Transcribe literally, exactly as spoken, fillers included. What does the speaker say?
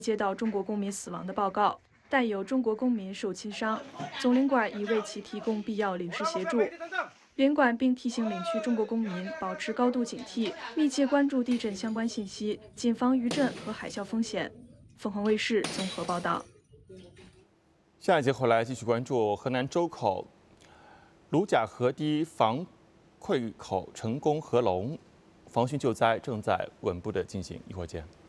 接到中国公民死亡的报告，带有中国公民受轻伤，总领馆已为其提供必要领事协助。领馆并提醒领区中国公民保持高度警惕，密切关注地震相关信息，谨防余震和海啸风险。凤凰卫视综合报道。 下一节回来继续关注河南周口卢贾河堤防溃口成功合龙，防汛救灾正在稳步的进行。一会儿见。